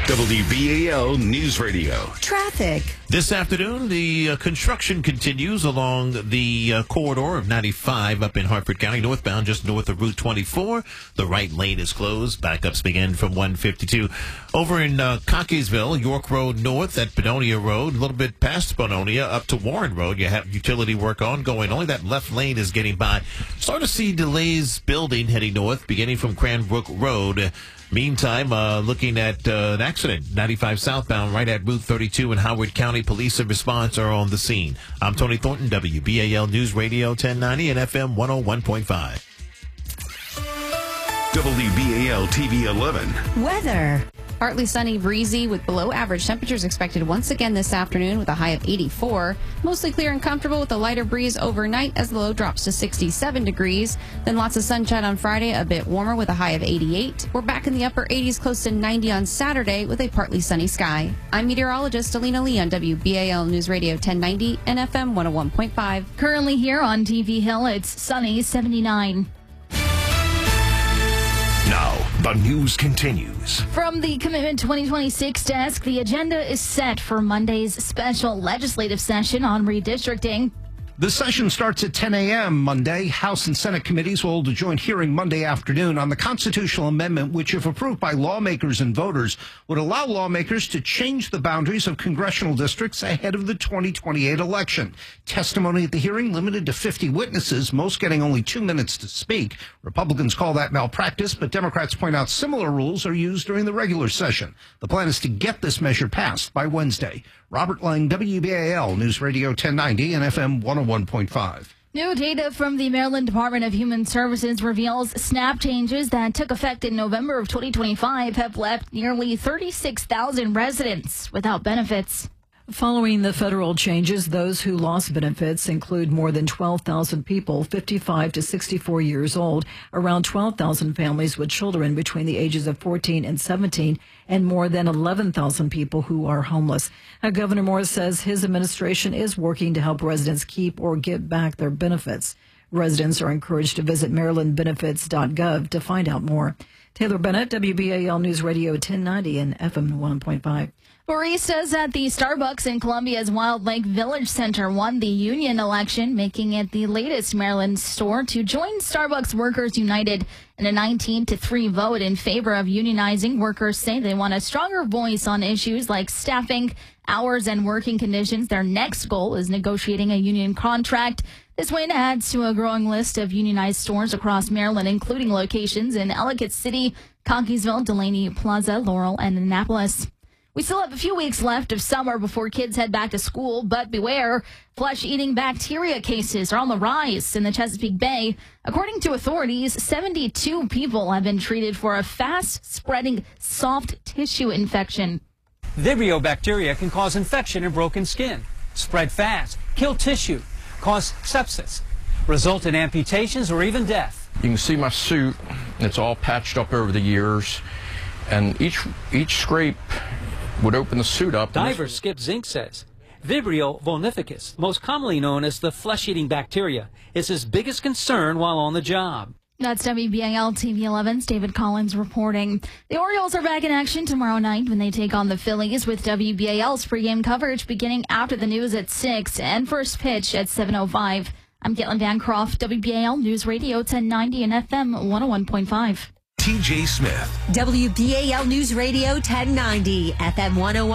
WBAL News Radio. Traffic. This afternoon, the construction continues along the corridor of 95 up in Hartford County, northbound, just north of Route 24. The right lane is closed. Backups begin from 152. Over in Cockeysville, York Road north at Bononia Road, a little bit past Bononia up to Warren Road. You have utility work ongoing. Only that left lane is getting by. Start to see delays building heading north, beginning from Cranbrook Road. Meantime, looking at an accident, 95 southbound, right at Route 32 in Howard County. Police and response are on the scene. I'm Tony Thornton, WBAL News Radio 1090 and FM 101.5. WBAL TV 11. Weather. Partly sunny, breezy, with below average temperatures expected once again this afternoon with a high of 84. Mostly clear and comfortable with a lighter breeze overnight as the low drops to 67 degrees. Then lots of sunshine on Friday, a bit warmer with a high of 88. We're back in the upper 80s, close to 90 on Saturday with a partly sunny sky. I'm meteorologist Alina Lee on WBAL News Radio 1090 and FM 101.5. Currently here on TV Hill, it's sunny, 79. Now, the news continues. From the Commitment 2026 desk, the agenda is set for Monday's special legislative session on redistricting. The session starts at 10 a.m. Monday. House and Senate committees will hold a joint hearing Monday afternoon on the constitutional amendment, which, if approved by lawmakers and voters, would allow lawmakers to change the boundaries of congressional districts ahead of the 2028 election. Testimony at the hearing limited to 50 witnesses, most getting only 2 minutes to speak. Republicans call that malpractice, but Democrats point out similar rules are used during the regular session. The plan is to get this measure passed by Wednesday. Robert Lang, WBAL News Radio 1090 and FM 101.5. New data from the Maryland Department of Human Services reveals SNAP changes that took effect in November of 2025 have left nearly 36,000 residents without benefits. Following the federal changes, those who lost benefits include more than 12,000 people 55 to 64 years old, around 12,000 families with children between the ages of 14 and 17, and more than 11,000 people who are homeless. Governor Morris says his administration is working to help residents keep or get back their benefits. Residents are encouraged to visit marylandbenefits.gov to find out more. Taylor Bennett, WBAL News Radio 1090 and FM 101.5. Baristas at the Starbucks in Columbia's Wild Lake Village Center won the union election, making it the latest Maryland store to join Starbucks Workers United in a 19-3 vote in favor of unionizing. Workers say they want a stronger voice on issues like staffing, hours, and working conditions. Their next goal is negotiating a union contract. This win adds to a growing list of unionized stores across Maryland, including locations in Ellicott City, Cockeysville, Delaney Plaza, Laurel, and Annapolis. We still have a few weeks left of summer before kids head back to school, but beware, flesh-eating bacteria cases are on the rise in the Chesapeake Bay. According to authorities, 72 people have been treated for a fast-spreading soft tissue infection. Vibrio bacteria can cause infection in broken skin, spread fast, kill tissue, cause sepsis, result in amputations or even death. You can see my suit, it's all patched up over the years, and each scrape would open the suit up. Diver Skip Zink says Vibrio vulnificus, most commonly known as the flesh-eating bacteria, is his biggest concern while on the job. That's WBAL TV 11's David Collins reporting. The Orioles are back in action tomorrow night when they take on the Phillies, with WBAL's pregame coverage beginning after the news at 6 and first pitch at 7:05. I'm Caitlin Bancroft, WBAL News Radio 1090 and FM 101.5. TJ Smith. WBAL News Radio 1090, FM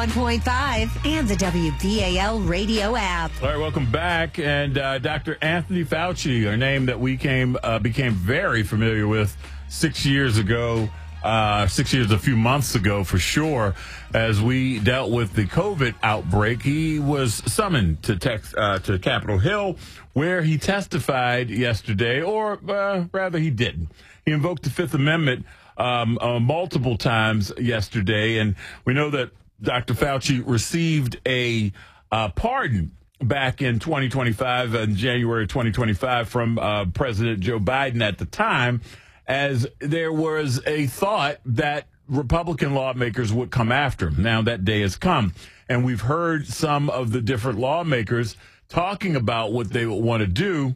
101.5, and the WBAL radio app. All right, welcome back. And Dr. Anthony Fauci, a name that we became very familiar with 6 years ago, a few months ago for sure, as we dealt with the COVID outbreak. He was summoned to Capitol Hill, where he testified yesterday, or rather he didn't. He invoked the Fifth Amendment multiple times yesterday, and we know that Dr. Fauci received a pardon back in 2025, in January 2025, from President Joe Biden at the time, as there was a thought that Republican lawmakers would come after him. Now that day has come, and we've heard some of the different lawmakers talking about what they would want to do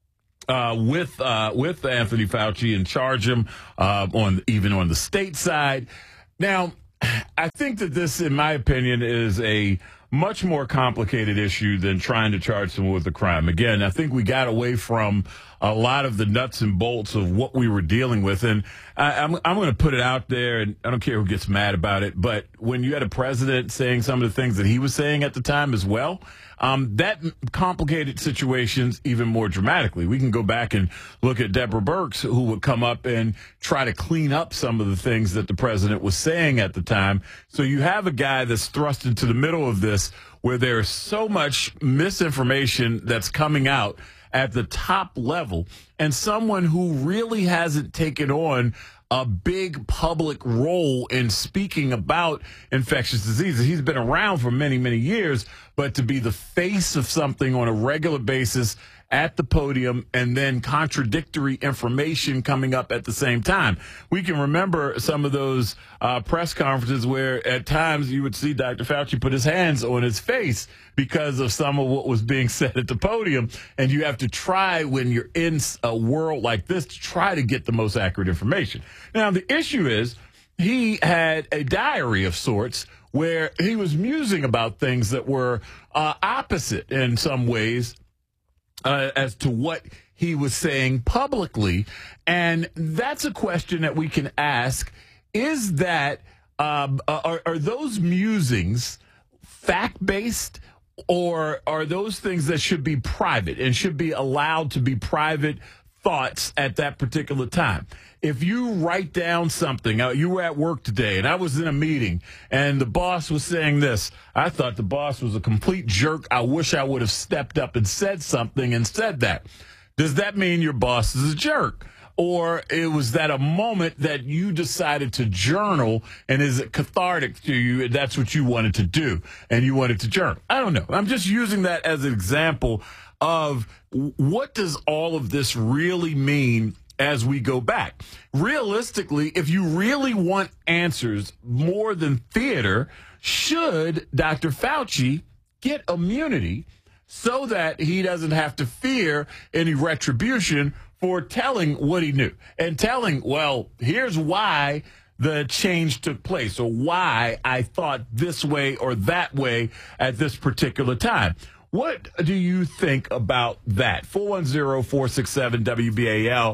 with Anthony Fauci and charge him on the state side. Now, I think that this, in my opinion, is a much more complicated issue than trying to charge someone with a crime. Again, I think we got away from a lot of the nuts and bolts of what we were dealing with. And I'm going to put it out there, and I don't care who gets mad about it, but when you had a president saying some of the things that he was saying at the time as well, that complicated situations even more dramatically. We can go back and look at Deborah Birx, who would come up and try to clean up some of the things that the president was saying at the time. So you have a guy that's thrust into the middle of this where there's so much misinformation that's coming out at the top level, and someone who really hasn't taken on a big public role in speaking about infectious diseases. He's been around for many, many years, but to be the face of something on a regular basis at the podium and then contradictory information coming up at the same time. We can remember some of those press conferences where at times you would see Dr. Fauci put his hands on his face because of some of what was being said at the podium. And you have to try, when you're in a world like this, to try to get the most accurate information. Now, the issue is he had a diary of sorts where he was musing about things that were opposite in some ways as to what he was saying publicly. And that's a question that we can ask. Is that, are those musings fact-based, or are those things that should be private and should be allowed to be private thoughts at that particular time? If you write down something, you were at work today and I was in a meeting and the boss was saying this, I thought the boss was a complete jerk. I wish I would have stepped up and said something and said that. Does that mean your boss is a jerk? Or was that a moment that you decided to journal, and is it cathartic to you? And that's what you wanted to do, and you wanted to journal. I don't know. I'm just using that as an example of what does all of this really mean as we go back. Realistically, if you really want answers more than theater, should Dr. Fauci get immunity so that he doesn't have to fear any retribution for telling what he knew and telling, well, here's why the change took place, or why I thought this way or that way at this particular time. What do you think about that? 410-467-WBAL,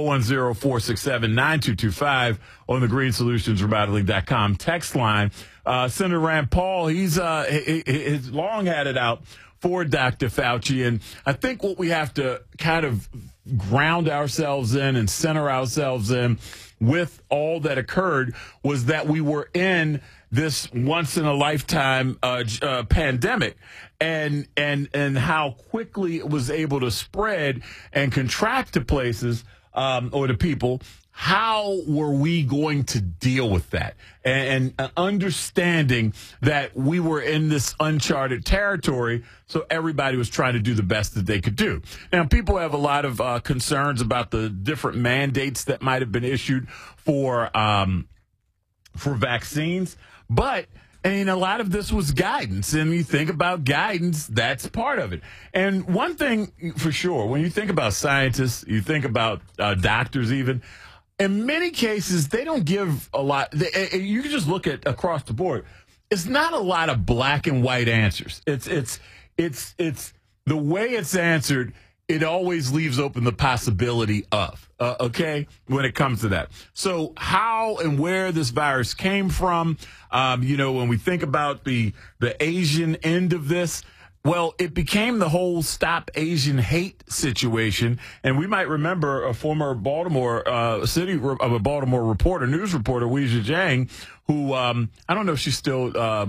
410-467-9225 on the greensolutions.com text line. Senator Rand Paul, he's long had it out for Dr. Fauci. And I think what we have to kind of ground ourselves in and center ourselves in with all that occurred was that we were in this once in a lifetime pandemic, and how quickly it was able to spread and contract to places or to people. How were we going to deal with that? And understanding that we were in this uncharted territory, so everybody was trying to do the best that they could do. Now, people have a lot of concerns about the different mandates that might have been issued for vaccines, but a lot of this was guidance, and you think about guidance, that's part of it. And one thing for sure, when you think about scientists, you think about doctors even, in many cases, they don't give a lot. You can just look at across the board. It's not a lot of black and white answers. It's the way it's answered. It always leaves open the possibility of, okay, when it comes to that. So how and where this virus came from, when we think about the Asian end of this, well, it became the whole Stop Asian Hate situation. And we might remember a former Baltimore Baltimore reporter, news reporter, Weijia Jiang, who I don't know if she's still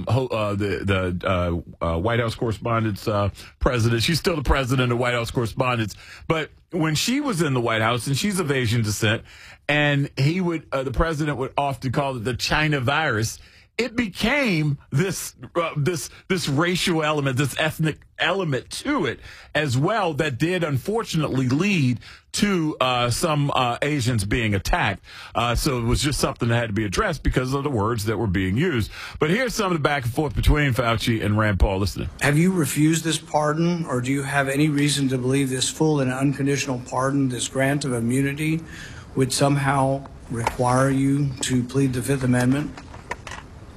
the White House Correspondents president. She's still the president of White House Correspondents. But when she was in the White House, and she's of Asian descent, and the president would often call it the China virus, it became this racial element, this ethnic element to it as well, that did unfortunately lead to some Asians being attacked. So it was just something that had to be addressed because of the words that were being used. But here's some of the back and forth between Fauci and Rand Paul. Listen. Have you refused this pardon, or do you have any reason to believe this full and unconditional pardon, this grant of immunity, would somehow require you to plead the Fifth Amendment?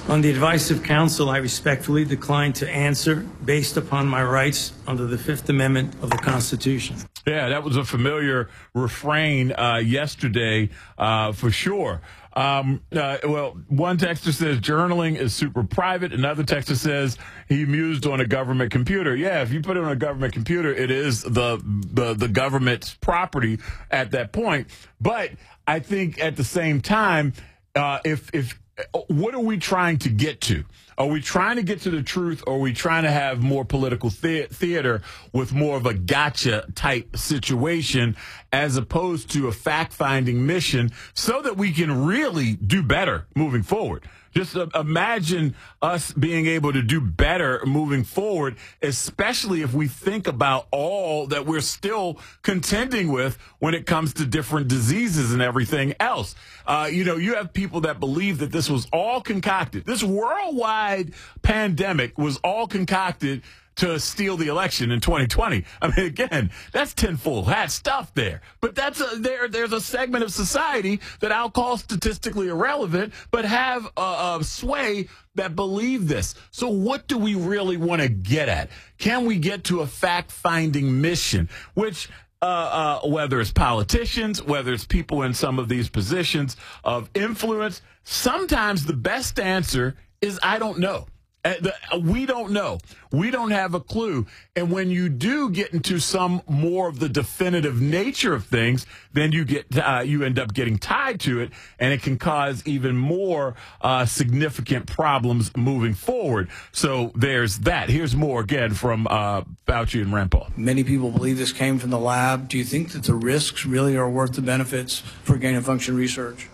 On the advice of counsel, I respectfully decline to answer based upon my rights under the Fifth Amendment of the Constitution. Yeah, that was a familiar refrain yesterday for sure. Well, one texter says journaling is super private. Another texter says he mused on a government computer. Yeah, if you put it on a government computer, it is the government's property at that point. But I think at the same time, what are we trying to get to? Are we trying to get to the truth, or are we trying to have more political theater with more of a gotcha type situation as opposed to a fact-finding mission so that we can really do better moving forward? Just imagine us being able to do better moving forward, especially if we think about all that we're still contending with when it comes to different diseases and everything else. You have people that believe that this was all concocted. This worldwide pandemic was all concocted to steal the election in 2020. I mean, again, that's tinfoil hat stuff there. But there's a segment of society that I'll call statistically irrelevant, but have a sway that believe this. So what do we really want to get at? Can we get to a fact-finding mission, which whether it's politicians, whether it's people in some of these positions of influence, sometimes the best answer is I don't know. We don't know. We don't have a clue. And when you do get into some more of the definitive nature of things, then you end up getting tied to it, and it can cause even more significant problems moving forward. So there's that. Here's more again from Fauci and Rand Paul. Many people believe this came from the lab. Do you think that the risks really are worth the benefits for gain-of-function research?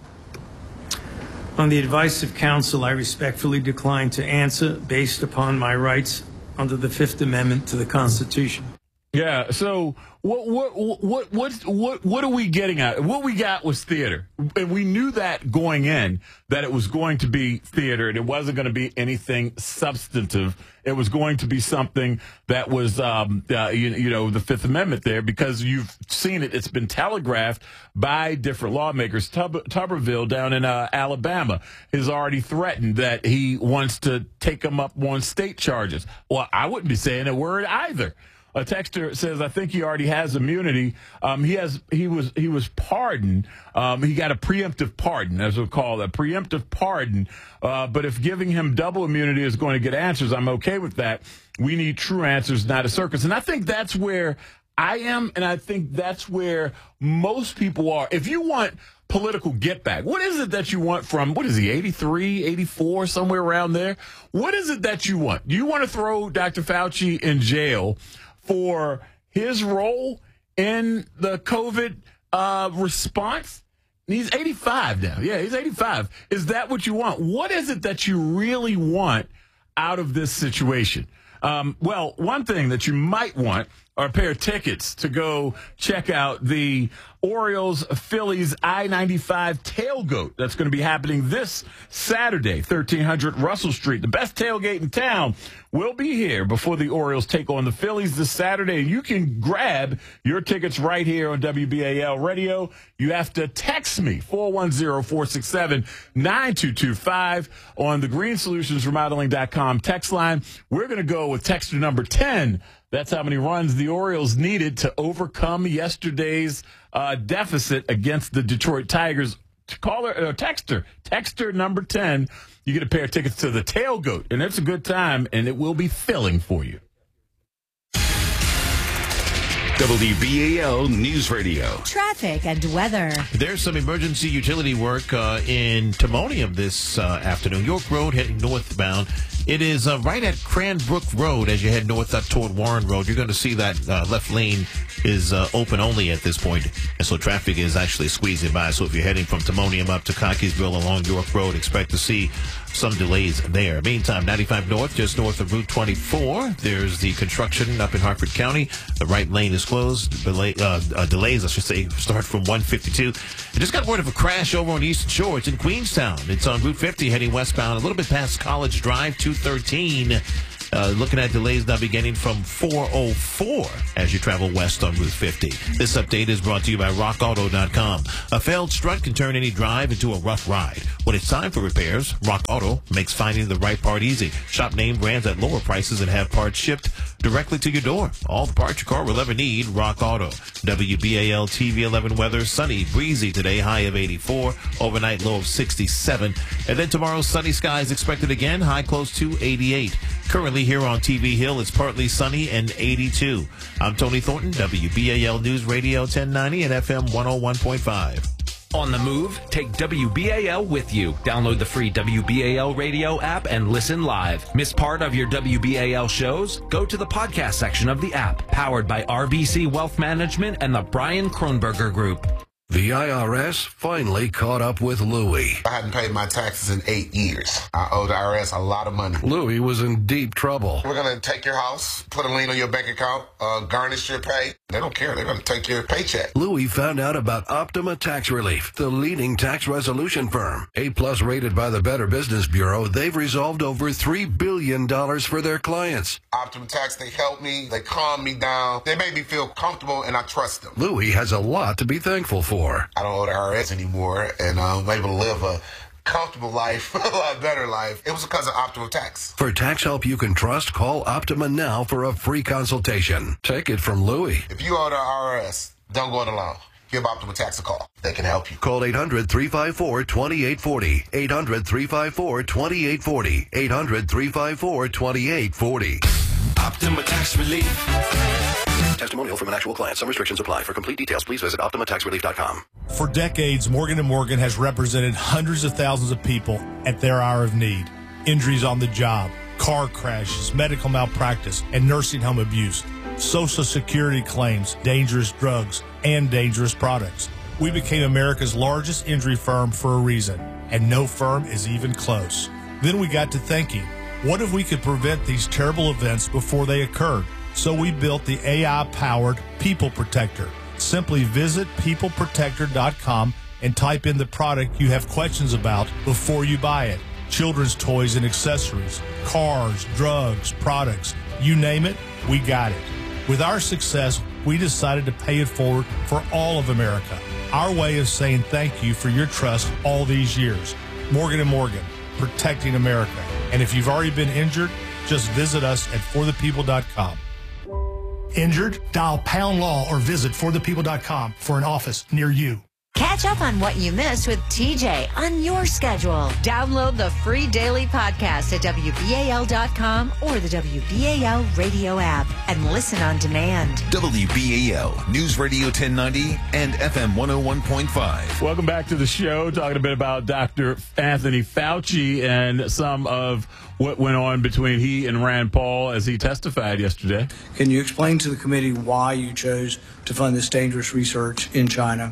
On the advice of counsel, I respectfully decline to answer based upon my rights under the Fifth Amendment to the Constitution. Yeah. So what are we getting at? What we got was theater, and we knew that going in that it was going to be theater, and it wasn't going to be anything substantive. It was going to be something that was, the Fifth Amendment there, because you've seen it. It's been telegraphed by different lawmakers. Tuberville down in Alabama has already threatened that he wants to take him up on state charges. Well, I wouldn't be saying a word either. A texter says, I think he already has immunity. He was pardoned. He got a preemptive pardon, as we'll call it, a preemptive pardon. But if giving him double immunity is going to get answers, I'm okay with that. We need true answers, not a circus. And I think that's where I am, and I think that's where most people are. If you want political get back, what is it that you want from, what is he, 83, 84, somewhere around there? What is it that you want? Do you want to throw Dr. Fauci in jail for his role in the COVID response? He's 85 now. Yeah, he's 85. Is that what you want? What is it that you really want out of this situation? Well, one thing that you might want are a pair of tickets to go check out the Orioles-Phillies I-95 tailgate that's going to be happening this Saturday, 1300 Russell Street. The best tailgate in town will be here before the Orioles take on the Phillies this Saturday. You can grab your tickets right here on WBAL Radio. You have to text me, 410-467-9225 on the GreenSolutionsRemodeling.com text line. We're going to go with texter number 10. That's how many runs the Orioles needed to overcome yesterday's deficit against the Detroit Tigers. Texter number 10. You get a pair of tickets to the tailgate, and it's a good time, and it will be filling for you. WBAL News Radio. Traffic and weather. There's some emergency utility work in Timonium this afternoon. York Road heading northbound. It is right at Cranbrook Road as you head north up toward Warren Road. You're going to see that left lane is open only at this point, and so traffic is actually squeezing by. So if you're heading from Timonium up to Cockeysville along York Road, expect to see some delays there. Meantime, 95 North, just north of Route 24. There's the construction up in Hartford County. The right lane is closed. Delays, I should say, start from 152. I just got word of a crash over on the Eastern Shore. It's in Queenstown. It's on Route 50 heading westbound, a little bit past College Drive, 213. Looking at delays now beginning from 404 as you travel west on Route 50. This update is brought to you by RockAuto.com. A failed strut can turn any drive into a rough ride. When it's time for repairs, Rock Auto makes finding the right part easy. Shop name brands at lower prices and have parts shipped directly to your door. All the parts your car will ever need, Rock Auto. WBAL TV 11 weather, sunny, breezy today, high of 84, overnight low of 67. And then tomorrow, sunny skies expected again, high close to 88. Currently here on TV Hill, it's partly sunny and 82. I'm Tony Thornton, WBAL News Radio 1090 and FM 101.5. On the move, take WBAL with you. Download the free WBAL radio app and listen live. Miss part of your WBAL shows? Go to the podcast section of the app, powered by RBC Wealth Management and the Brian Kronberger Group. The IRS finally caught up with Louie. I hadn't paid my taxes in 8 years. I owe the IRS a lot of money. Louie was in deep trouble. We're going to take your house, put a lien on your bank account, garnish your pay. They don't care. They're going to take your paycheck. Louie found out about Optima Tax Relief, the leading tax resolution firm. A-plus rated by the Better Business Bureau, they've resolved over $3 billion for their clients. Optima Tax, they help me. They calm me down. They make me feel comfortable, and I trust them. Louie has a lot to be thankful for. I don't owe the IRS anymore, and I'm able to live a comfortable life, a lot better life. It was because of Optima Tax. For tax help you can trust, call Optima now for a free consultation. Take it from Louie. If you owe the IRS, don't go it alone. Give Optima Tax a call. They can help you. Call 800-354-2840. 800-354-2840. 800-354-2840. Optima Tax Relief. Testimonial from an actual client. Some restrictions apply. For complete details, please visit OptimaTaxRelief.com. For decades, Morgan & Morgan has represented hundreds of thousands of people at their hour of need. Injuries on the job, car crashes, medical malpractice, and nursing home abuse, Social Security claims, dangerous drugs, and dangerous products. We became America's largest injury firm for a reason, and no firm is even close. Then we got to thinking, what if we could prevent these terrible events before they occurred? So we built the AI-powered People Protector. Simply visit peopleprotector.com and type in the product you have questions about before you buy it. Children's toys and accessories, cars, drugs, products, you name it, we got it. With our success, we decided to pay it forward for all of America. Our way of saying thank you for your trust all these years. Morgan & Morgan, protecting America. And if you've already been injured, just visit us at forthepeople.com. Injured? Dial #law or visit forthepeople.com for an office near you. Catch up on what you missed with TJ on your schedule. Download the free daily podcast at WBAL.com or the WBAL radio app and listen on demand. WBAL News Radio 1090 and FM 101.5. Welcome back to the show. Talking a bit about Dr. Anthony Fauci and some of what went on between he and Rand Paul as he testified yesterday. Can you explain to the committee why you chose to fund this dangerous research in China?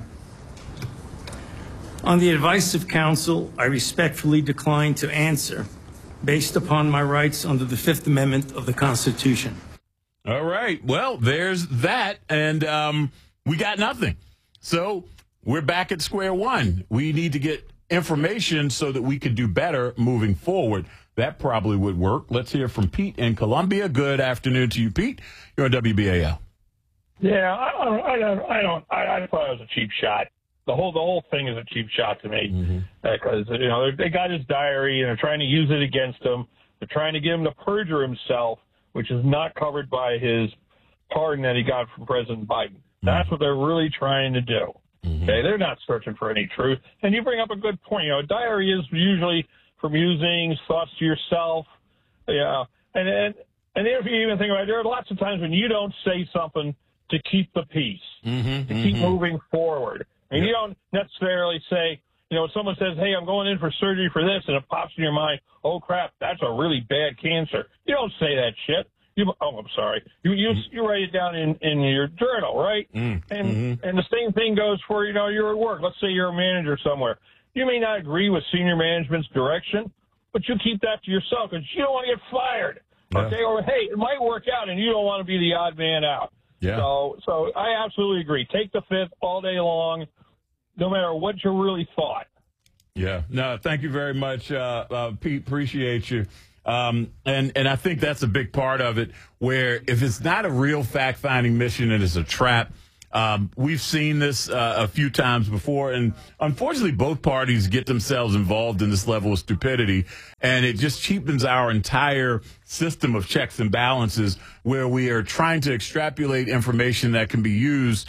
On the advice of counsel, I respectfully decline to answer based upon my rights under the Fifth Amendment of the Constitution. All right. Well, there's that. And we got nothing. So we're back at square one. We need to get information so that we could do better moving forward. That probably would work. Let's hear from Pete in Columbia. Good afternoon to you, Pete. You're on WBAL. Yeah, I thought it was a cheap shot. The whole thing is a cheap shot to me because they got his diary and they're trying to use it against him. They're trying to get him to perjure himself, which is not covered by his pardon that he got from President Biden. That's what they're really trying to do. Okay, they're not searching for any truth. And you bring up a good point. A diary is usually for musings, thoughts to yourself. Yeah, and if you even think about it, there are lots of times when you don't say something to keep the peace, to keep moving forward. And you don't necessarily say, someone says, hey, I'm going in for surgery for this, and it pops in your mind, oh, crap, that's a really bad cancer. You don't say that shit. I'm sorry. You write it down in your journal, right? And the same thing goes for, you're at work. Let's say you're a manager somewhere. You may not agree with senior management's direction, but you keep that to yourself because you don't want to get fired. Okay? Or, hey, it might work out, and you don't want to be the odd man out. Yeah. So I absolutely agree. Take the fifth all day long, no matter what you really thought. Yeah. No, thank you very much, Pete. Appreciate you. And I think that's a big part of it, where if it's not a real fact-finding mission and it's a trap, We've seen this a few times before, and unfortunately both parties get themselves involved in this level of stupidity, and it just cheapens our entire system of checks and balances where we are trying to extrapolate information that can be used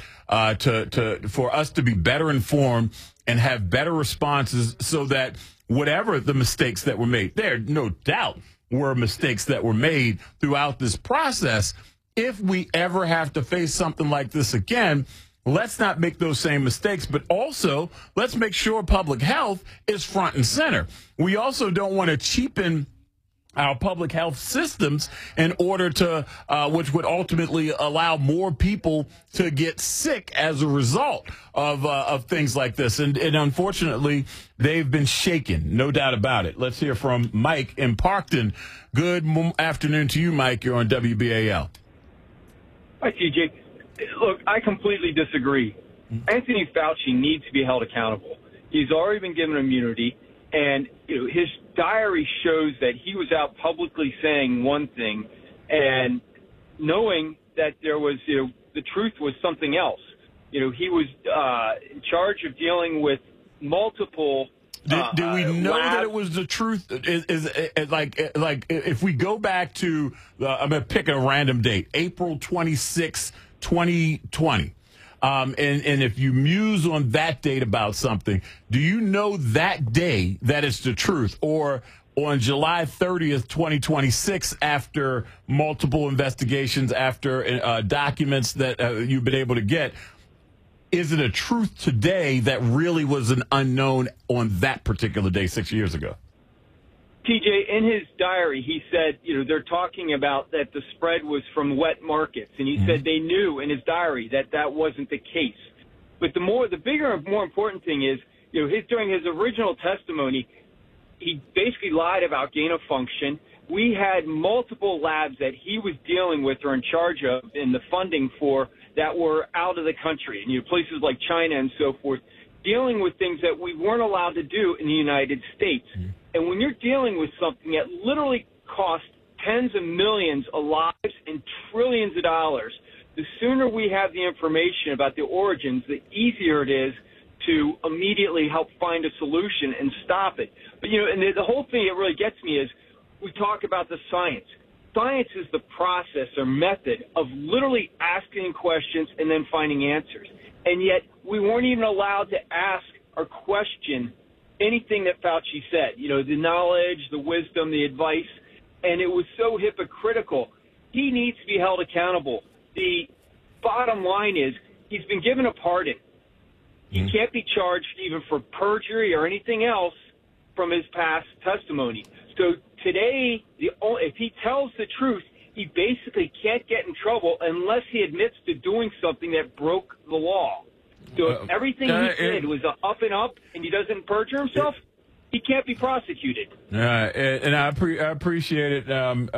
for us to be better informed and have better responses so that whatever the mistakes that were made, there no doubt were mistakes that were made throughout this process. If we ever have to face something like this again, let's not make those same mistakes, but also let's make sure public health is front and center. We also don't want to cheapen our public health systems in order to, which would ultimately allow more people to get sick as a result of things like this. And unfortunately, they've been shaken, no doubt about it. Let's hear from Mike in Parkton. Good afternoon to you, Mike. You're on WBAL. Hi, TJ. Look, I completely disagree. Anthony Fauci needs to be held accountable. He's already been given immunity, and his diary shows that he was out publicly saying one thing and knowing that there was, the truth was something else. He was in charge of dealing with multiple. Do we know labs. that it was the truth? Is like if we go back to I'm gonna pick a random date, April 26, 2020, and if you muse on that date about something, do you know that day that it's the truth, or on July 30th, 2026, after multiple investigations, after documents that you've been able to get? Is it a truth today that really was an unknown on that particular day 6 years ago? TJ, in his diary, he said, they're talking about that the spread was from wet markets. And he said they knew in his diary that that wasn't the case. But the bigger and more important thing is, during his original testimony, he basically lied about gain of function. We had multiple labs that he was dealing with or in charge of in the funding for that were out of the country, and places like China and so forth, dealing with things that we weren't allowed to do in the United States. And when you're dealing with something that literally costs tens of millions of lives and trillions of dollars, the sooner we have the information about the origins, the easier it is to immediately help find a solution and stop it. But, and the whole thing that really gets me is we talk about the science. Science is the process or method of literally asking questions and then finding answers. And yet we weren't even allowed to ask or question anything that Fauci said, the knowledge, the wisdom, the advice. And it was so hypocritical. He needs to be held accountable. The bottom line is he's been given a pardon. He can't be charged even for perjury or anything else from his past testimony. So today, if he tells the truth, he basically can't get in trouble unless he admits to doing something that broke the law. So if everything he did was up and up and he doesn't perjure himself, he can't be prosecuted. And I appreciate it.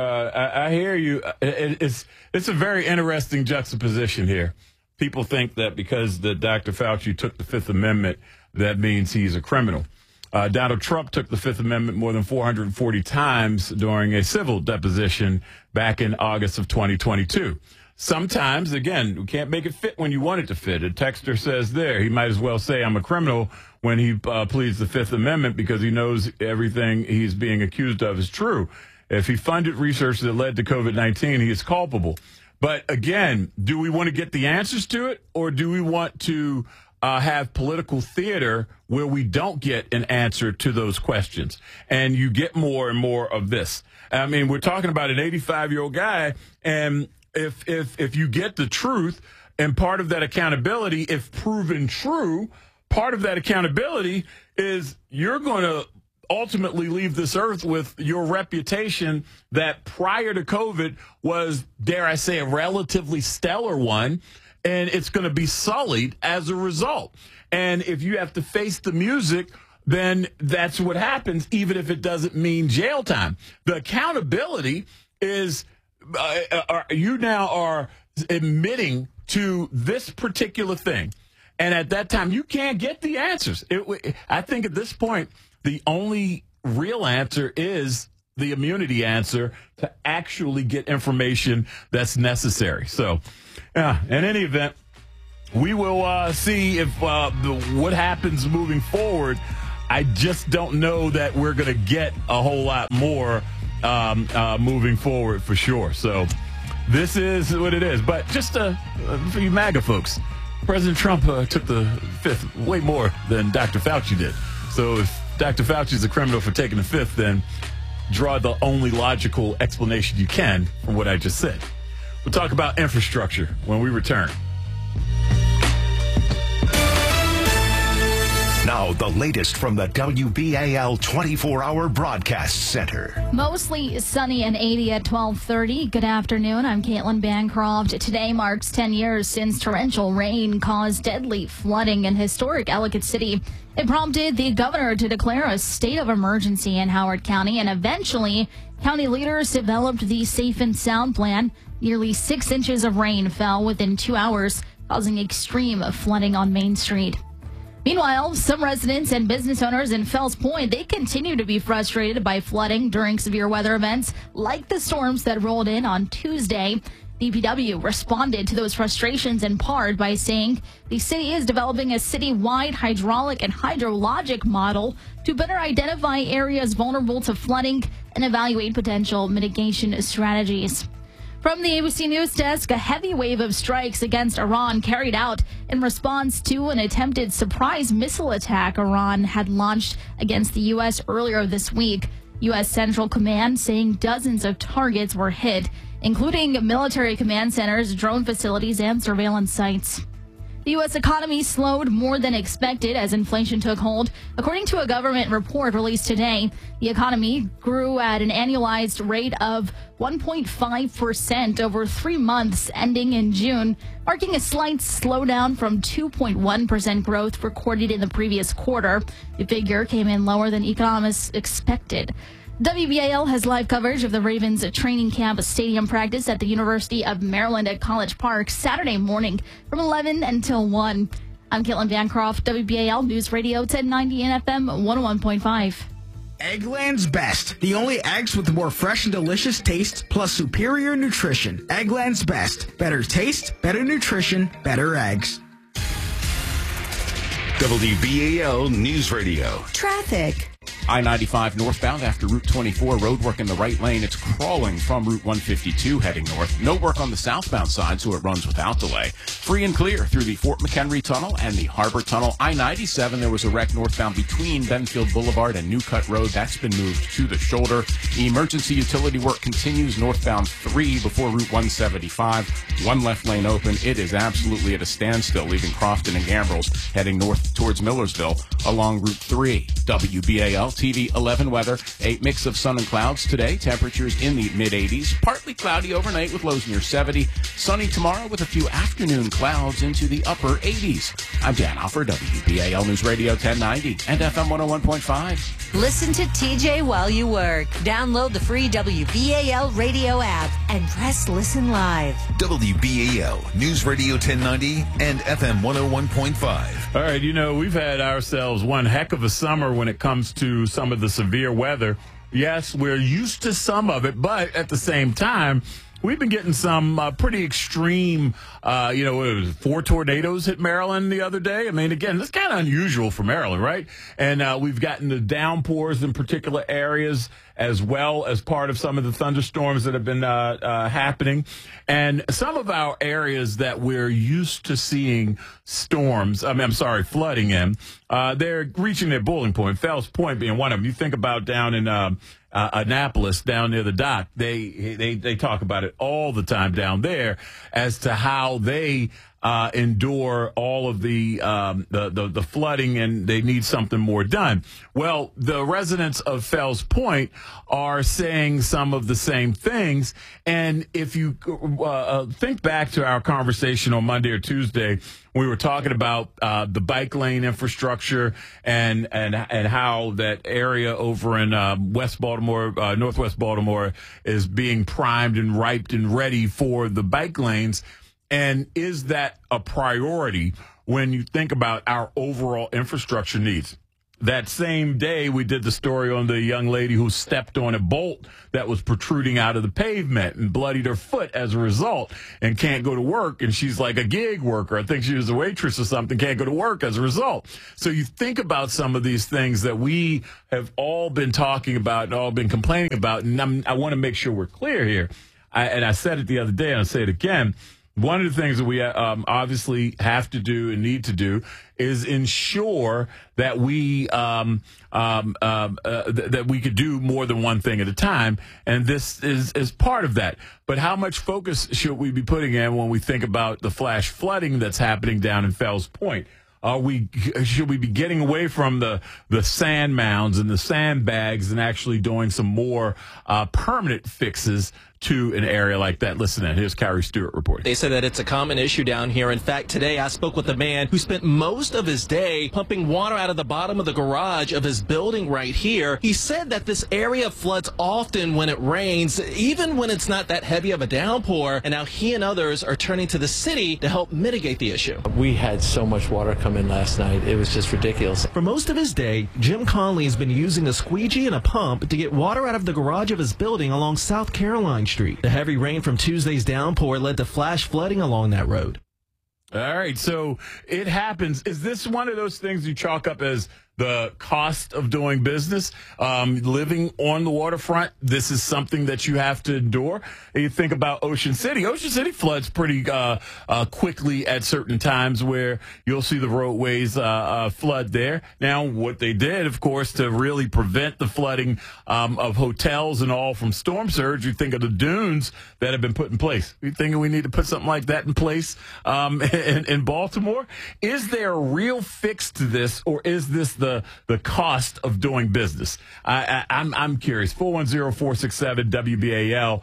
I hear you. It's a very interesting juxtaposition here. People think that because Dr. Fauci took the Fifth Amendment, that means he's a criminal. Donald Trump took the Fifth Amendment more than 440 times during a civil deposition back in August of 2022. Sometimes, again, we can't make it fit when you want it to fit. A texter says there, he might as well say I'm a criminal when he pleads the Fifth Amendment because he knows everything he's being accused of is true. If he funded research that led to COVID-19, he is culpable. But again, do we want to get the answers to it, or do we want to have political theater where we don't get an answer to those questions? And you get more and more of this. I mean, we're talking about an 85-year-old guy, and if you get the truth, and part of that accountability, if proven true, part of that accountability is you're going to ultimately leave this earth with your reputation that prior to COVID was, dare I say, a relatively stellar one, and it's going to be sullied as a result. And if you have to face the music, then that's what happens, even if it doesn't mean jail time. The accountability is you now are admitting to this particular thing. And at that time, you can't get the answers. I think at this point, the only real answer is the immunity answer to actually get information that's necessary. So, in any event, we will see if what happens moving forward. I just don't know that we're going to get a whole lot more moving forward for sure. So this is what it is. But just for you MAGA folks, President Trump took the fifth way more than Dr. Fauci did. So if Dr. Fauci is a criminal for taking the fifth, then draw the only logical explanation you can from what I just said. We'll talk about infrastructure when we return. Now, the latest from the WBAL 24-hour broadcast center. Mostly sunny and 80 at 12:30. Good afternoon. I'm Caitlin Bancroft. Today marks 10 years since torrential rain caused deadly flooding in historic Ellicott City. It prompted the governor to declare a state of emergency in Howard County, and eventually, county leaders developed the Safe and Sound plan. Nearly 6 inches of rain fell within 2 hours, causing extreme flooding on Main Street. Meanwhile, some residents and business owners in Fells Point, they continue to be frustrated by flooding during severe weather events like the storms that rolled in on Tuesday. DPW responded to those frustrations in part by saying the city is developing a citywide hydraulic and hydrologic model to better identify areas vulnerable to flooding and evaluate potential mitigation strategies. From the ABC News Desk, a heavy wave of strikes against Iran carried out in response to an attempted surprise missile attack Iran had launched against the U.S. earlier this week. U.S. Central Command saying dozens of targets were hit, including military command centers, drone facilities, and surveillance sites. The U.S. economy slowed more than expected as inflation took hold. According to a government report released today, the economy grew at an annualized rate of 1.5% over 3 months ending in June, marking a slight slowdown from 2.1% growth recorded in the previous quarter. The figure came in lower than economists expected. WBAL has live coverage of the Ravens training camp stadium practice at the University of Maryland at College Park Saturday morning from 11 until 1. I'm Caitlin Bancroft, WBAL News Radio 1090 and FM 101.5. Eggland's Best. The only eggs with the more fresh and delicious taste plus superior nutrition. Eggland's Best. Better taste, better nutrition, better eggs. WBAL News Radio. Traffic. I-95 northbound after Route 24, road work in the right lane. It's crawling from Route 152 heading north. No work on the southbound side, so it runs without delay. Free and clear through the Fort McHenry Tunnel and the Harbor Tunnel. I-97, there was a wreck northbound between Benfield Boulevard and New Cut Road. That's been moved to the shoulder. Emergency utility work continues northbound 3 before Route 175. One left lane open. It is absolutely at a standstill, leaving Crofton and Gambrels heading north towards Millersville along Route 3. WBAL TV 11 weather, a mix of sun and clouds today. Temperatures in the mid-80s. Partly cloudy overnight with lows near 70. Sunny tomorrow with a few afternoon clouds into the upper 80s. I'm Dan Alford, WBAL News Radio 1090 and FM 101.5. Listen to TJ while you work. Download the free WBAL radio app and press listen live. WBAL News Radio 1090 and FM 101.5. All right, we've had ourselves one heck of a summer when it comes to some of the severe weather. Yes, we're used to some of it, but at the same time, we've been getting some pretty extreme, it was 4 tornadoes hit Maryland the other day. I mean, again, that's kind of unusual for Maryland, right? And we've gotten the downpours in particular areas as well as part of some of the thunderstorms that have been happening. And some of our areas that we're used to seeing flooding in, they're reaching their boiling point, Fells Point being one of them. You think about down in Annapolis, down near the dock, they talk about it all the time down there as to how they endure all of the flooding, and they need something more done. Well, the residents of Fells Point are saying some of the same things. And if you think back to our conversation on Monday or Tuesday, we were talking about the bike lane infrastructure and how that area over in West Baltimore, Northwest Baltimore, is being primed and ripe and ready for the bike lanes. And is that a priority when you think about our overall infrastructure needs? That same day, we did the story on the young lady who stepped on a bolt that was protruding out of the pavement and bloodied her foot as a result and can't go to work. And she's like a gig worker. I think she was a waitress or something, can't go to work as a result. So you think about some of these things that we have all been talking about and all been complaining about. And I want to make sure we're clear here. I said it the other day, and I'll say it again. One of the things that we obviously have to do and need to do is ensure that we that we could do more than one thing at a time, and this is part of that. But how much focus should we be putting in when we think about the flash flooding that's happening down in Fells Point? Should we be getting away from the sand mounds and the sandbags and actually doing some more permanent fixes to an area like that? Listen in. Here's Carrie Stewart reporting. They say that it's a common issue down here. In fact, today I spoke with a man who spent most of his day pumping water out of the bottom of the garage of his building right here. He said that this area floods often when it rains, even when it's not that heavy of a downpour. And now he and others are turning to the city to help mitigate the issue. We had so much water come in last night. It was just ridiculous. For most of his day, Jim Conley has been using a squeegee and a pump to get water out of the garage of his building along South Caroline Street. The heavy rain from Tuesday's downpour led to flash flooding along that road. All right, so it happens. Is this one of those things you chalk up as the cost of doing business? Living on the waterfront, this is something that you have to endure. And you think about Ocean City. Ocean City floods pretty quickly at certain times where you'll see the roadways flood there. Now, what they did, of course, to really prevent the flooding of hotels and all from storm surge, you think of the dunes that have been put in place. You thinking we need to put something like that in place in Baltimore? Is there a real fix to this, or is this the cost of doing business? I'm curious. 410-467-WBAL,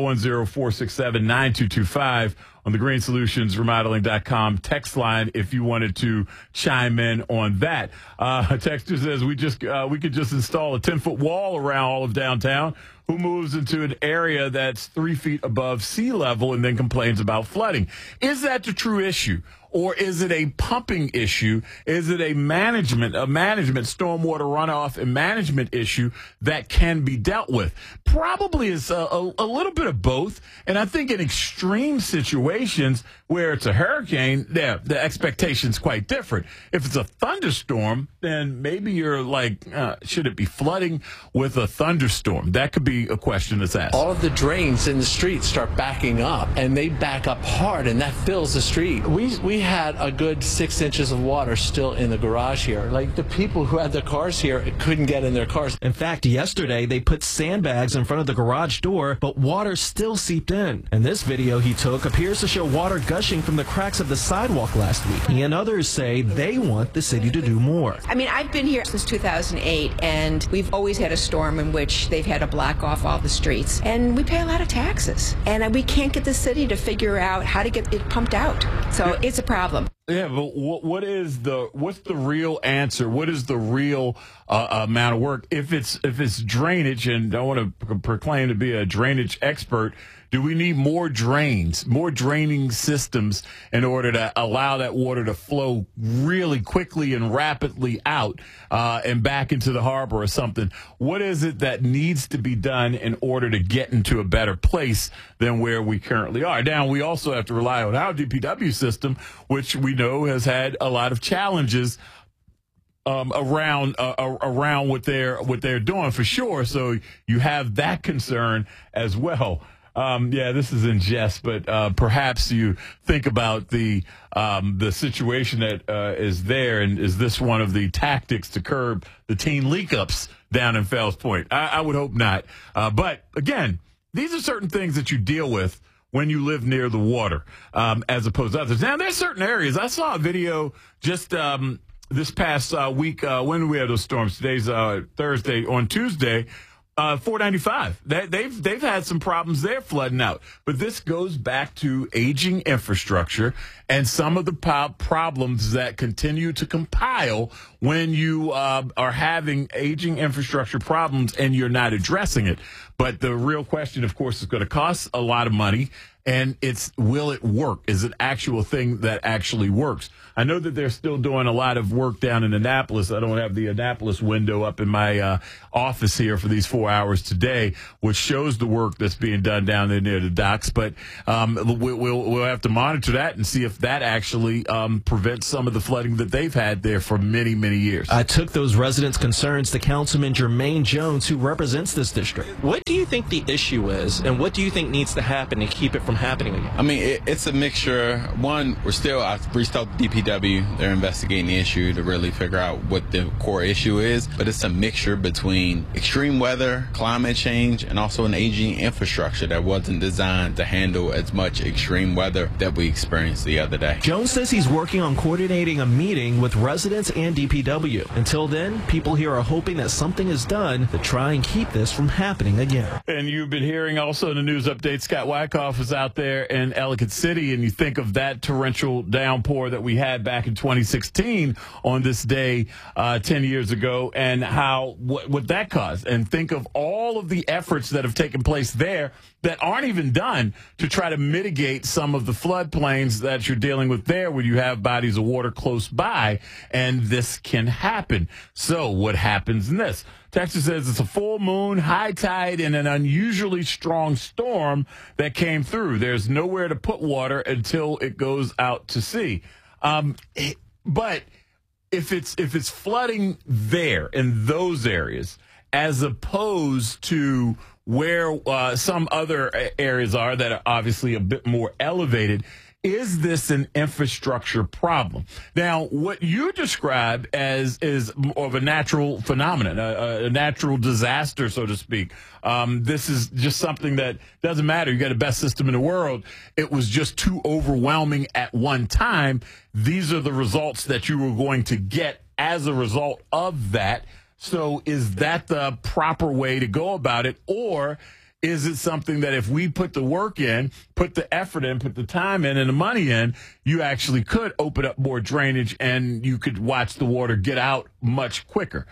410-467-9225 on the GreenSolutionsRemodeling.com text line if you wanted to chime in on that. A texter says we could just install a 10-foot wall around all of downtown. Who moves into an area that's 3 feet above sea level and then complains about flooding? Is that the true issue? Or is it a pumping issue? Is it a management stormwater runoff and management issue that can be dealt with? Probably is a little bit of both. And I think in extreme situations where it's a hurricane, the expectation's quite different. If it's a thunderstorm, then maybe you're like, should it be flooding with a thunderstorm? That could be a question that's asked. All of the drains in the street start backing up, and they back up hard, and that fills the street. We had a good 6 inches of water still in the garage here. Like, the people who had their cars here couldn't get in their cars. In fact, yesterday they put sandbags in front of the garage door, but water still seeped in. And this video he took appears to show water gushing from the cracks of the sidewalk last week. He and others say they want the city to do more. I mean, I've been here since 2008, and we've always had a storm in which they've had to block off all the streets. And we pay a lot of taxes. And we can't get the city to figure out how to get it pumped out. So it's a problem. Yeah, but what's the real answer? What is the real amount of work? If it's drainage, and I want to proclaim to be a drainage expert, do we need more drains, more draining systems in order to allow that water to flow really quickly and rapidly out and back into the harbor or something? What is it that needs to be done in order to get into a better place than where we currently are? Now, we also have to rely on our DPW system, which we know has had a lot of challenges around what they're doing for sure. So you have that concern as well. Yeah, this is in jest, but perhaps you think about the situation that is there, and is this one of the tactics to curb the teen leak-ups down in Fells Point? I would hope not. But, again, these are certain things that you deal with when you live near the water as opposed to others. Now, there's certain areas. I saw a video just this past week. When do we have those storms? Today's Thursday. On Tuesday, 495. They've had some problems there flooding out. But this goes back to aging infrastructure and some of the problems that continue to compile when you are having aging infrastructure problems and you're not addressing it. But the real question, of course, is going to cost a lot of money. And will it work? Is it actual thing that actually works? I know that they're still doing a lot of work down in Annapolis. I don't have the Annapolis window up in my office here for these 4 hours today, which shows the work that's being done down there near the docks. But we'll have to monitor that and see if that actually prevents some of the flooding that they've had there for many, many years. I took those residents' concerns to Councilman Jermaine Jones, who represents this district. What do you think the issue is, and what do you think needs to happen to keep it from happening again? I mean, it's a mixture. One, I reached out to DPW. They're investigating the issue to really figure out what the core issue is. But it's a mixture between extreme weather, climate change, and also an aging infrastructure that wasn't designed to handle as much extreme weather that we experienced the other day. Jones says he's working on coordinating a meeting with residents and DPW. Until then, people here are hoping that something is done to try and keep this from happening again. And you've been hearing also in the news update, Scott Wyckoff is out there in Ellicott City, and you think of that torrential downpour that we had back in 2016 on this day 10 years ago, and what that caused. And think of all of the efforts that have taken place there that aren't even done to try to mitigate some of the floodplains that you're dealing with there when you have bodies of water close by, and this can happen. So what happens in this? Texas says it's a full moon, high tide, and an unusually strong storm that came through. There's nowhere to put water until it goes out to sea. But if it's flooding there in those areas, as opposed to where some other areas are that are obviously a bit more elevated, is this an infrastructure problem? Now, what you describe as is more of a natural phenomenon, a natural disaster, so to speak. This is just something that doesn't matter. You got the best system in the world. It was just too overwhelming at one time. These are the results that you were going to get as a result of that. So is that the proper way to go about it? Or is it something that if we put the work in, put the effort in, put the time in and the money in, you actually could open up more drainage and you could watch the water get out much quicker?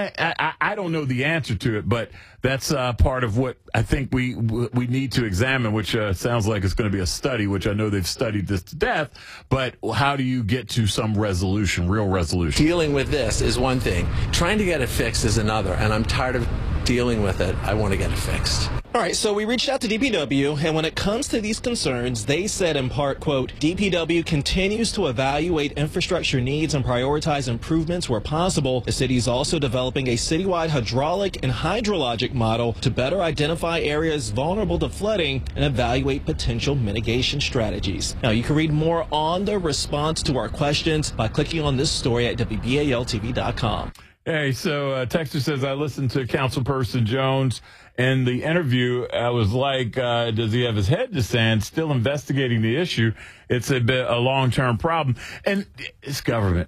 I don't know the answer to it, but that's part of what I think we need to examine, which sounds like it's going to be a study, which I know they've studied this to death. But how do you get to some resolution, real resolution? Dealing with this is one thing. Trying to get it fixed is another, and I'm tired of dealing with it. I want to get it fixed. All right, so we reached out to DPW, and when it comes to these concerns, they said in part, quote, DPW continues to evaluate infrastructure needs and prioritize improvements where possible. The city is also developing a citywide hydraulic and hydrologic model to better identify areas vulnerable to flooding and evaluate potential mitigation strategies. Now, you can read more on the response to our questions by clicking on this story at WBALTV.com. Hey, so Texter says, I listened to Councilperson Jones in the interview. I was like, does he have his head to sand? Still investigating the issue. It's a long-term problem. And it's government.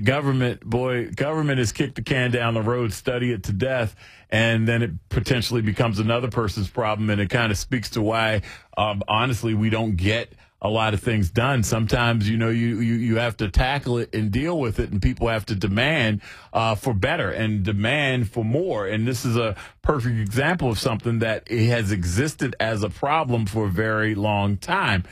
Government has kicked the can down the road, study it to death, and then it potentially becomes another person's problem. And it kind of speaks to why, honestly, we don't get a lot of things done. Sometimes, you have to tackle it and deal with it, and people have to demand for better and demand for more. And this is a perfect example of something that has existed as a problem for a very long time.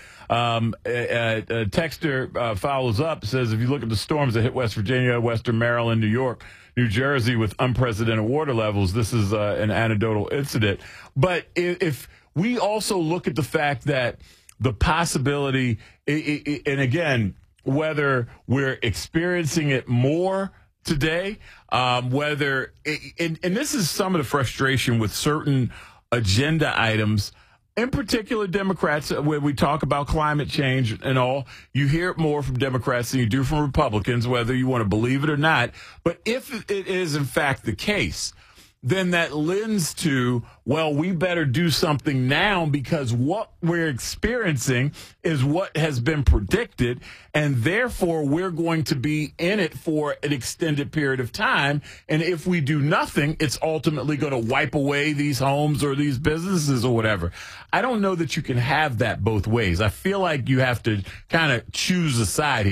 Texter follows up, says, if you look at the storms that hit West Virginia, Western Maryland, New York, New Jersey with unprecedented water levels, this is an anecdotal incident. But if we also look at the fact that the possibility, and again, whether we're experiencing it more today, and this is some of the frustration with certain agenda items, in particular Democrats, when we talk about climate change and all, you hear it more from Democrats than you do from Republicans, whether you want to believe it or not. But if it is in fact the case, then that lends to, well, we better do something now because what we're experiencing is what has been predicted, and therefore we're going to be in it for an extended period of time. And if we do nothing, it's ultimately going to wipe away these homes or these businesses or whatever. I don't know that you can have that both ways. I feel like you have to kind of choose a side here.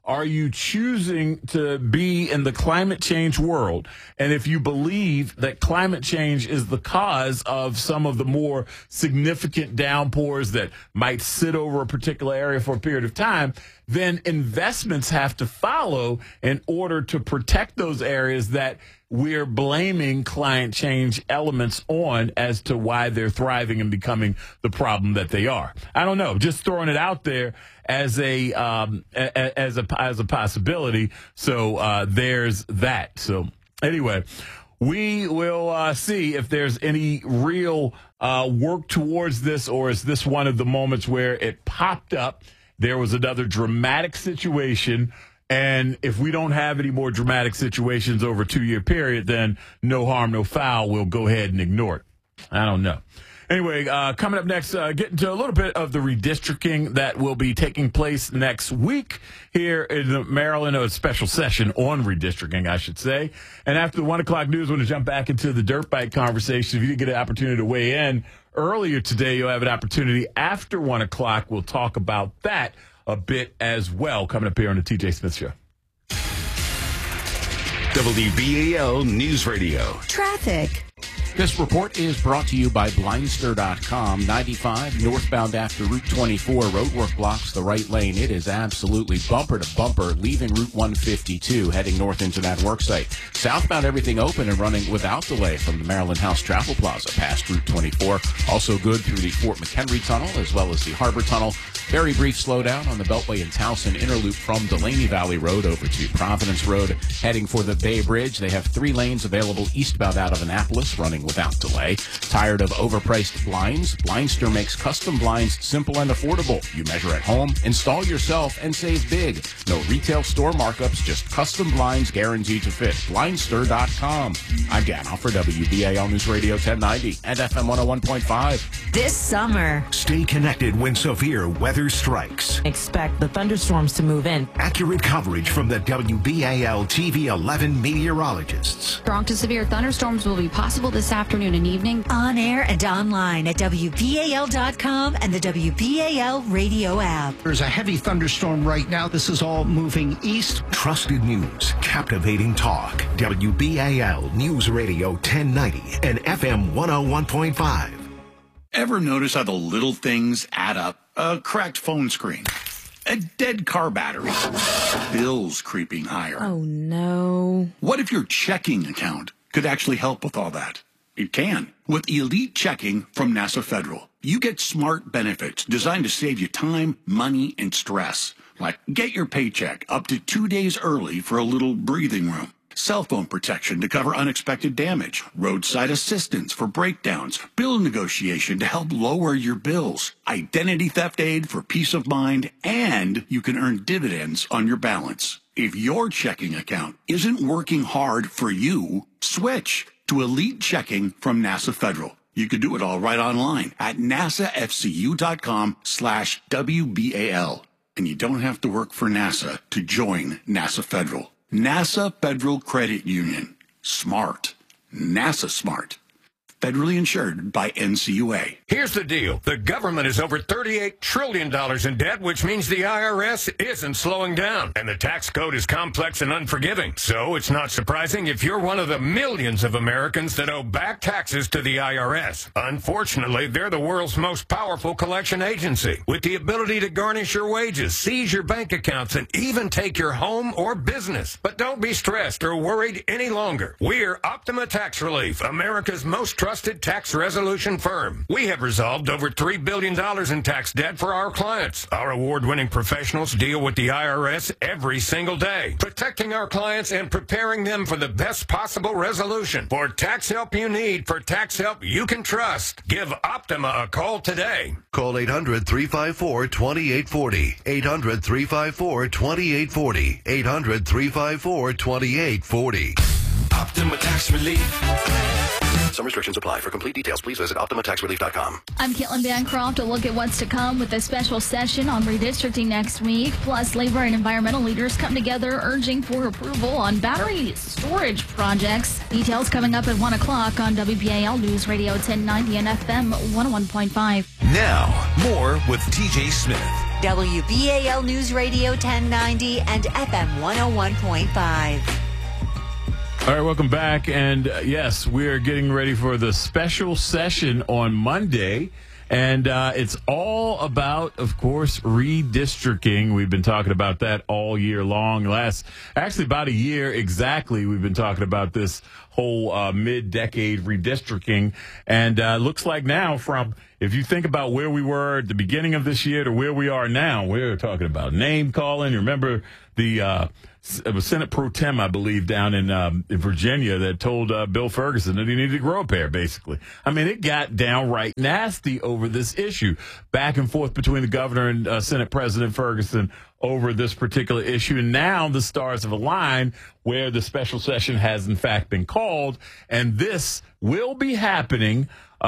are you choosing to be in the climate change world? And if you believe that climate change is the cause of some of the more significant downpours that might sit over a particular area for a period of time, then investments have to follow in order to protect those areas that we're blaming climate change elements on as to why they're thriving and becoming the problem that they are. I don't know, just throwing it out there as a possibility. So there's that. So anyway, we will see if there's any real work towards this, or is this one of the moments where it popped up? There was another dramatic situation, and if we don't have any more dramatic situations over a 2-year period, then no harm, no foul. We'll go ahead and ignore it. I don't know. Anyway, coming up next, getting to a little bit of the redistricting that will be taking place next week here in Maryland, a special session on redistricting, I should say. And after the 1 o'clock news, we're going to jump back into the dirt bike conversation. If you didn't get an opportunity to weigh in earlier today, you'll have an opportunity after 1 o'clock. We'll talk about that a bit as well, coming up here on the TJ Smith Show. WBAL News Radio. Traffic. This report is brought to you by Blindster.com. 95 northbound after Route 24. Roadwork blocks the right lane. It is absolutely bumper to bumper leaving Route 152 heading north into that work site. Southbound, everything open and running without delay from the Maryland House Travel Plaza past Route 24. Also good through the Fort McHenry Tunnel as well as the Harbor Tunnel. Very brief slowdown on the Beltway and Towson Interloop from Delaney Valley Road over to Providence Road. Heading for the Bay Bridge, they have 3 lanes available eastbound out of Annapolis, running without delay. Tired of overpriced blinds? Blindster makes custom blinds simple and affordable. You measure at home, install yourself, and save big. No retail store markups, just custom blinds guaranteed to fit. Blindster.com. I'm Dan Huff for WBAL News Radio 1090 and FM 101.5. This summer, Stay connected when severe weather strikes. Expect the thunderstorms to move in. Accurate coverage from the WBAL TV 11 meteorologists. Strong to severe thunderstorms will be possible this afternoon and evening. On air and online at WBAL.com and the WBAL radio app. There's a heavy thunderstorm right now. This is all moving east. Trusted news, captivating talk. WBAL News Radio 1090 and FM 101.5. Ever notice how the little things add up? A cracked phone screen, a dead car battery, bills creeping higher. Oh, no. What if your checking account could actually help with all that? It can. With Elite Checking from NASA Federal, you get smart benefits designed to save you time, money, and stress. Like get your paycheck up to 2 days early for a little breathing room. Cell phone protection to cover unexpected damage, roadside assistance for breakdowns, bill negotiation to help lower your bills, identity theft aid for peace of mind, and you can earn dividends on your balance. If your checking account isn't working hard for you, switch to Elite Checking from NASA Federal. You can do it all right online at nasafcu.com/WBAL. And you don't have to work for NASA to join NASA Federal. NASA Federal Credit Union. Smart. NASA smart. Federally insured by NCUA. Here's the deal. The government is over $38 trillion in debt, which means the IRS isn't slowing down. And the tax code is complex and unforgiving. So it's not surprising if you're one of the millions of Americans that owe back taxes to the IRS. Unfortunately, they're the world's most powerful collection agency, with the ability to garnish your wages, seize your bank accounts, and even take your home or business. But don't be stressed or worried any longer. We're Optima Tax Relief, America's most trusted tax resolution firm. We have resolved over $3 billion in tax debt for our clients. Our award-winning professionals deal with the IRS every single day, protecting our clients and preparing them for the best possible resolution. For tax help you need, for tax help you can trust, give Optima a call today. Call 800-354-2840. 800-354-2840. 800-354-2840. Optima Tax Relief. Some restrictions apply. For complete details, please visit OptimaTaxRelief.com. I'm Caitlin Bancroft. A look at what's to come with a special session on redistricting next week. Plus, labor and environmental leaders come together urging for approval on battery storage projects. Details coming up at 1 o'clock on WBAL News Radio 1090 and FM 101.5. Now, more with TJ Smith. WBAL News Radio 1090 and FM 101.5. All right, welcome back. And yes, we are getting ready for the special session on Monday. And it's all about, of course, redistricting. We've been talking about that all year long. Actually, about a year exactly, we've been talking about this whole mid-decade redistricting. And looks like now if you think about where we were at the beginning of this year to where we are now, we're talking about name calling. Remember it was Senate Pro Tem, I believe, down in Virginia that told Bill Ferguson that he needed to grow a pair, basically. I mean, it got downright nasty over this issue, back and forth between the governor and Senate President Ferguson over this particular issue. And now the stars have aligned where the special session has, in fact, been called. And this will be happening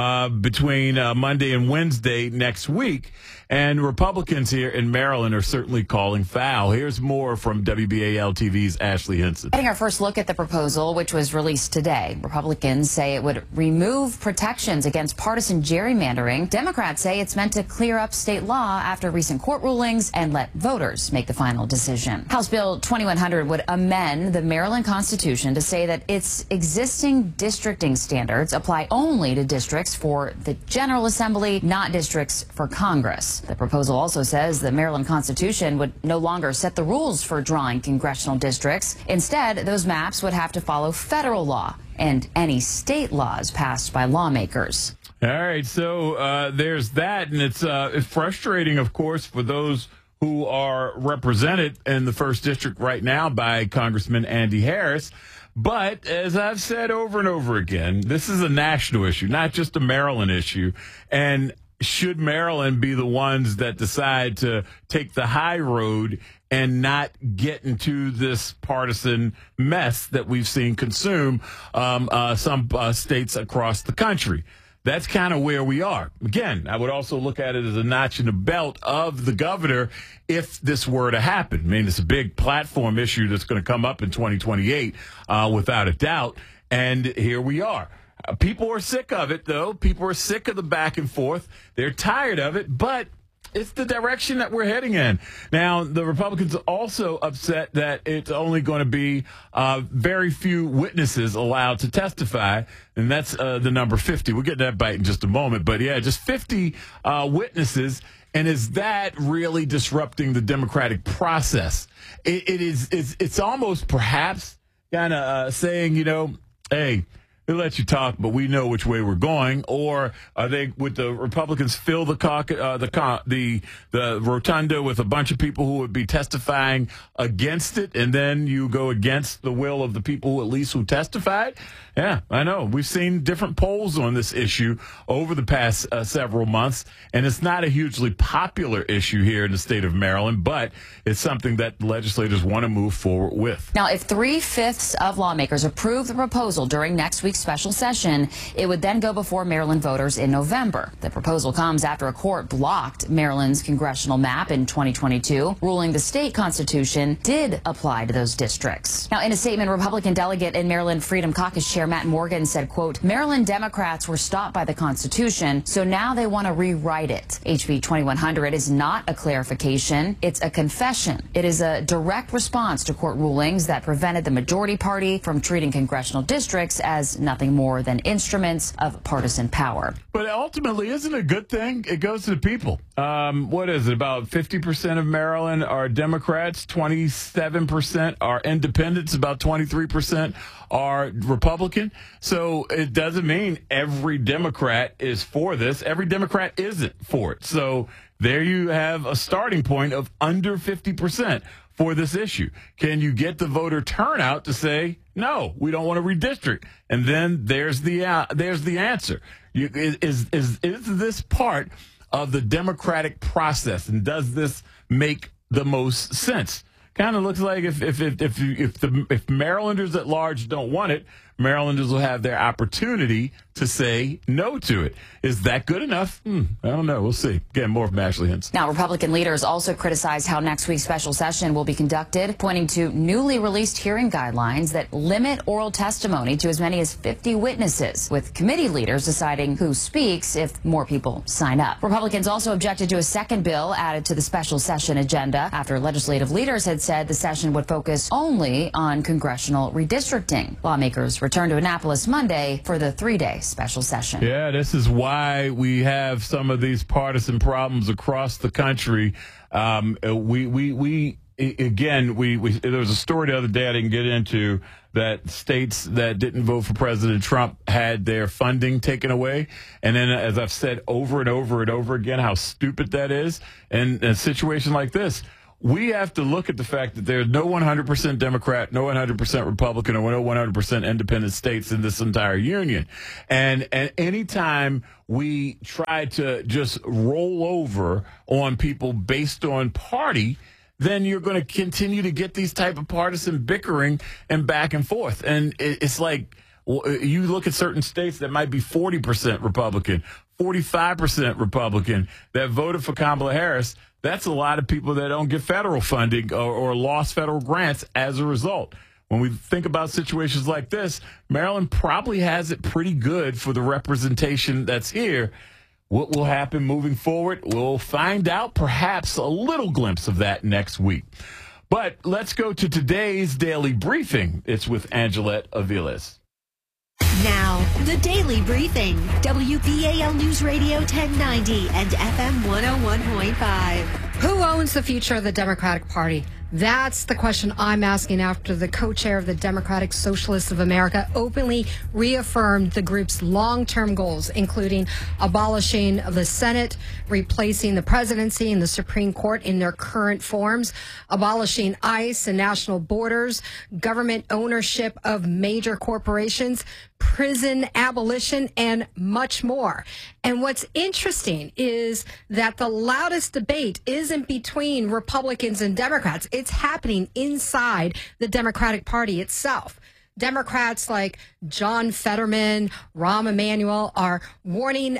between Monday and Wednesday next week. And Republicans here in Maryland are certainly calling foul. Here's more from WBAL TV's Ashley Henson. Getting our first look at the proposal, which was released today. Republicans say it would remove protections against partisan gerrymandering. Democrats say it's meant to clear up state law after recent court rulings and let voters make the final decision. House Bill 2100 would amend the Maryland Constitution to say that its existing districting standards apply only to districts for the General Assembly, not districts for Congress. The proposal also says the Maryland Constitution would no longer set the rules for drawing congressional districts. Instead, those maps would have to follow federal law and any state laws passed by lawmakers. All right, so there's that, and it's frustrating, of course, for those who are represented in the 1st District right now by Congressman Andy Harris. But as I've said over and over again, this is a national issue, not just a Maryland issue. And should Maryland be the ones that decide to take the high road and not get into this partisan mess that we've seen consume some states across the country? That's kind of where we are. Again, I would also look at it as a notch in the belt of the governor if this were to happen. I mean, it's a big platform issue that's going to come up in 2028 without a doubt. And here we are. People are sick of it, though. People are sick of the back and forth. They're tired of it, but it's the direction that we're heading in. Now, the Republicans are also upset that it's only going to be very few witnesses allowed to testify, and that's the number 50. We'll get that bite in just a moment. But, yeah, just 50 witnesses. And is that really disrupting the democratic process? It's almost perhaps kind of saying, hey, they'll let you talk, but we know which way we're going. Or are they, would the Republicans fill the rotunda with a bunch of people who would be testifying against it, and then you go against the will of the people who testified? Yeah, I know. We've seen different polls on this issue over the past several months, and it's not a hugely popular issue here in the state of Maryland, but it's something that legislators want to move forward with. Now, if 3/5 of lawmakers approve the proposal during next week's special session, it would then go before Maryland voters in November. The proposal comes after a court blocked Maryland's congressional map in 2022, ruling the state constitution did apply to those districts. Now, in a statement, Republican delegate in Maryland Freedom Caucus Chair Matt Morgan said, quote, Maryland Democrats were stopped by the Constitution, so now they want to rewrite it. HB 2100 is not a clarification. It's a confession. It is a direct response to court rulings that prevented the majority party from treating congressional districts as nothing more than instruments of partisan power. But ultimately, isn't it a good thing? It goes to the people. What is it? About 50% of Maryland are Democrats, 27% are independents, about 23% are Republican. So it doesn't mean every Democrat is for this. Every Democrat isn't for it. So there you have a starting point of under 50% for this issue. Can you get the voter turnout to say, no, we don't want to redistrict? And then there's the answer. Is this part of the democratic process, and does this make the most sense? Kind of looks like if Marylanders at large don't want it, Marylanders will have their opportunity to say no to it. Is that good enough? I don't know. We'll see. Again, more from Ashley Hinson. Now, Republican leaders also criticized how next week's special session will be conducted, pointing to newly released hearing guidelines that limit oral testimony to as many as 50 witnesses, with committee leaders deciding who speaks if more people sign up. Republicans also objected to a second bill added to the special session agenda after legislative leaders had said the session would focus only on congressional redistricting. Lawmakers returned to Annapolis Monday for the 3-day special session. Yeah, this is why we have some of these partisan problems across the country. There was a story the other day I didn't get into that states that didn't vote for President Trump had their funding taken away. And then, as I've said over and over and over again, how stupid that is. And in a situation like this, we have to look at the fact that there's no 100% Democrat, no 100% Republican, or no 100% independent states in this entire union. And anytime we try to just roll over on people based on party, then you're going to continue to get these type of partisan bickering and back and forth. And it's like you look at certain states that might be 40% Republican, 45% Republican that voted for Kamala Harris. That's a lot of people that don't get federal funding or lost federal grants as a result. When we think about situations like this, Maryland probably has it pretty good for the representation that's here. What will happen moving forward? We'll find out, perhaps a little glimpse of that next week. But let's go to today's Daily Briefing. It's with Angelette Aviles. Now, the Daily Briefing, WBAL News Radio 1090 and FM 101.5. Who owns the future of the Democratic Party? That's the question I'm asking after the co-chair of the Democratic Socialists of America openly reaffirmed the group's long-term goals, including abolishing the Senate, replacing the presidency and the Supreme Court in their current forms, abolishing ICE and national borders, government ownership of major corporations, prison abolition, and much more. And what's interesting is that the loudest debate isn't between Republicans and Democrats. It's happening inside the Democratic Party itself. Democrats like John Fetterman, Rahm Emanuel are warning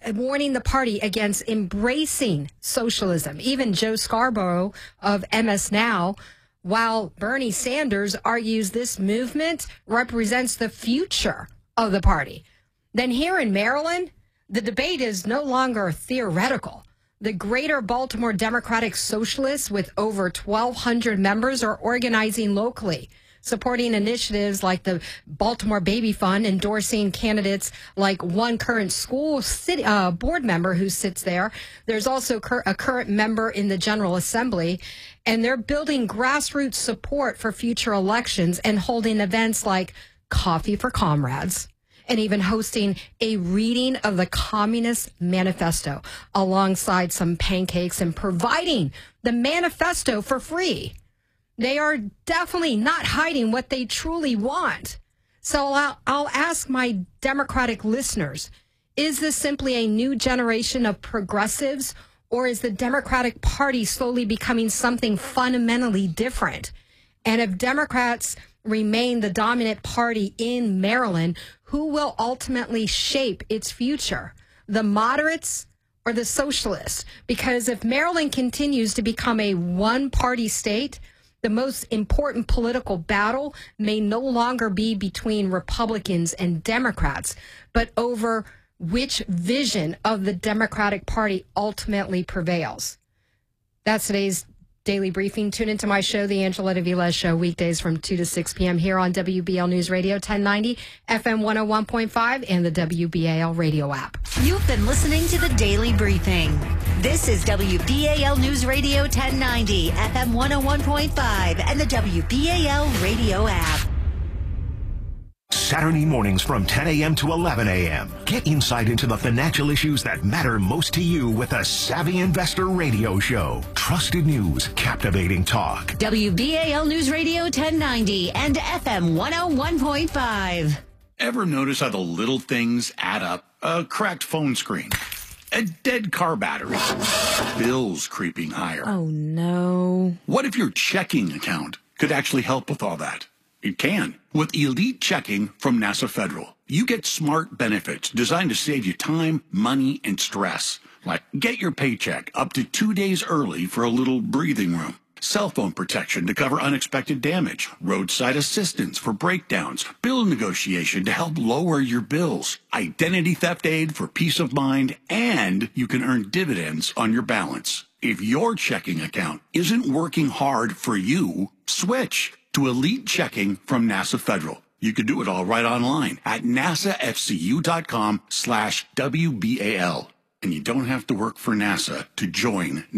the party against embracing socialism. Even Joe Scarborough of MS Now, while Bernie Sanders argues this movement represents the future of the party. Then here in Maryland, the debate is no longer theoretical. The Greater Baltimore Democratic Socialists, with over 1,200 members, are organizing locally, supporting initiatives like the Baltimore Baby Fund, endorsing candidates like one current school board member who sits there. There's also a current member in the General Assembly, and they're building grassroots support for future elections and holding events like Coffee for Comrades, and even hosting a reading of the Communist Manifesto alongside some pancakes and providing the manifesto for free. They are definitely not hiding what they truly want. So I'll ask my Democratic listeners, is this simply a new generation of progressives, or is the Democratic Party slowly becoming something fundamentally different? And if Democrats remain the dominant party in Maryland, who will ultimately shape its future? The moderates or the socialists? Because if Maryland continues to become a one-party state, the most important political battle may no longer be between Republicans and Democrats, but over which vision of the Democratic Party ultimately prevails. That's today's Daily Briefing. Tune into my show, The Angelette Aviles Show, weekdays from 2 to 6 p.m. here on WBL News Radio 1090, FM 101.5, and the WBAL radio app. You've been listening to the Daily Briefing. This is WBAL News Radio 1090, FM 101.5, and the WBAL radio app. Saturday mornings from 10 a.m. to 11 a.m. Get insight into the financial issues that matter most to you with a Savvy Investor radio show. Trusted news, captivating talk. WBAL News Radio 1090 and FM 101.5. Ever notice how the little things add up? A cracked phone screen, a dead car battery, bills creeping higher. Oh, no. What if your checking account could actually help with all that? It can. With Elite Checking from NASA Federal, you get smart benefits designed to save you time, money, and stress. Like get your paycheck up to 2 days early for a little breathing room. Cell phone protection to cover unexpected damage. Roadside assistance for breakdowns. Bill negotiation to help lower your bills. Identity theft aid for peace of mind. And you can earn dividends on your balance. If your checking account isn't working hard for you, switch to Elite Checking from NASA Federal. You can do it all right online at nasafcu.com/WBAL. And you don't have to work for NASA to join